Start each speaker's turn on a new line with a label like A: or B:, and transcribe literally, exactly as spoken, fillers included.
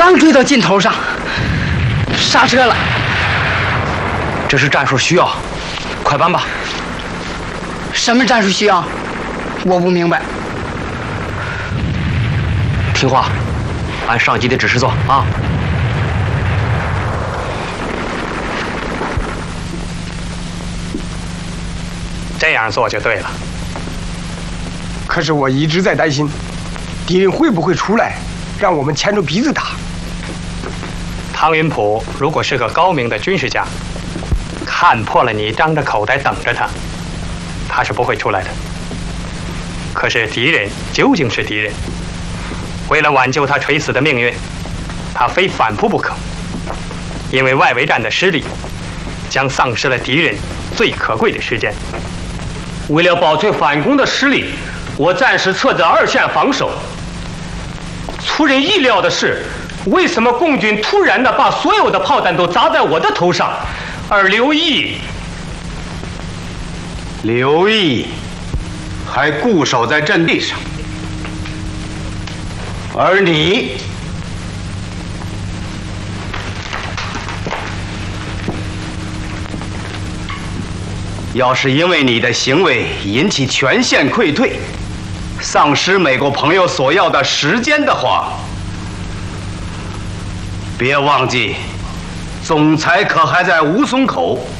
A: 刚追到尽头上，刹车了。
B: 这是战术需要，快搬吧。
A: 什么战术需要？我不明白。
B: 听话，按上级的指示做啊。
C: 这样做就对了。
D: 可是我一直在担心，敌人会不会出来，让我们牵着鼻子打。
C: 汤云浦如果是个高明的军事家，看破了你张着口袋等着他，他是不会出来的。可是敌人究竟是敌人，为了挽救他垂死的命运，他非反扑不可。因为外围战的失利，将丧失了敌人最可贵的时间。
E: 为了保存反攻的实力，我暂时撤在二线防守。出人意料的是，为什么共军突然的把所有的炮弹都砸在我的头上，而刘毅，
F: 刘毅还固守在阵地上，而你要是因为你的行为引起全线溃退，丧失美国朋友所要的时间的话，别忘记，总裁可还在吴淞口。